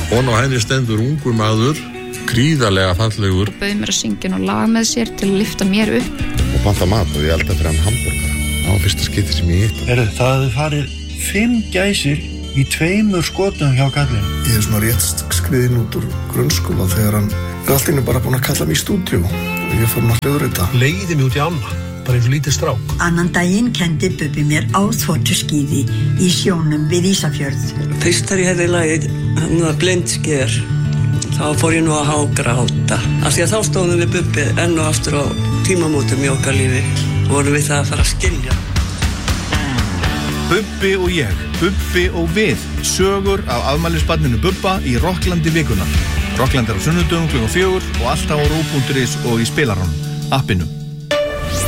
Og á henni stendur ungur maður, gríðarlega fallegur. Og bauð mér að syngja og lag með sér til að lyfta mér upp. Og panta mat og ég held að fyrir hann hamborgara. Það var fyrsta skipti sem ég hitt. Það hafði farið 5 gæsir í 2 skotum hjá kallinn. Ég svona rétt skriðinn út úr grunnskóla þegar hann allt inni bara búinn að kalla mig í stúdíó og ég fór að hljóðrita. Leiði mig út í ána, bara eins og lítið strák. Annan daginn kendi Bubbi mér áþvottaskíði í sjónum við Ísafjörð. Fyrst þegar ég hefði lagið hann var blindsker, þá fór ég nú að hágráta. Af því að þá stóðum við Bubbi enn og aftur á tímamótum í okkar lífi. Vorum við það að fara að skilja. Bubbi og ég, Bubbi og við, sögur af afmælisbarninu Bubba í Rokklandi vikunar. Rokkland á sunnudögum klukkan 4 og alltaf á RÚV.is og í spilaranum, appinu.